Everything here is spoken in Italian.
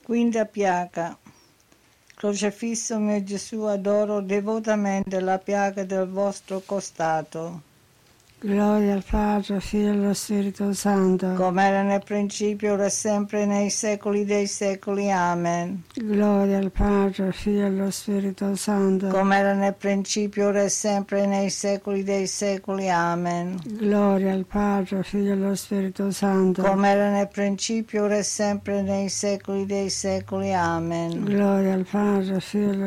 Quinta piaga. Crocefisso mio Gesù, adoro devotamente la piaga del vostro costato. Gloria al Padre, Figlio e allo Spirito Santo. Come era nel principio, ora e sempre, nei secoli dei secoli. Amen. Gloria al Padre, Figlio e allo Spirito Santo. Come era nel principio, ora e sempre, nei secoli dei secoli. Amen. Gloria al Padre, Figlio e allo Spirito Santo. Come era nel principio, ora e sempre, nei secoli dei secoli. Amen. Gloria al Padre, Figlio e allo